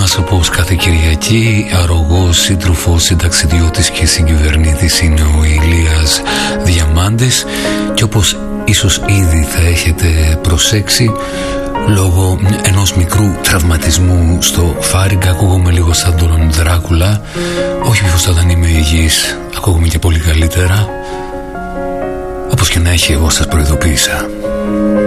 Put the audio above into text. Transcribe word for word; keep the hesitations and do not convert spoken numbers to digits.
μας, όπως κάθε Κυριακή, αρρωγός σύντροφος, συνταξιδιώτης και συγκυβερνήτης είναι ο Ηλίας Διαμάντης, και όπως ίσως ήδη θα έχετε προσέξει, λόγω ενός μικρού τραυματισμού στο φάριγγα ακούγομαι λίγο σαν τον Δράκουλα. Όχι πως όταν είμαι υγιής ακούγομαι και πολύ καλύτερα. Όπως και να έχει, εγώ σας προειδοποίησα.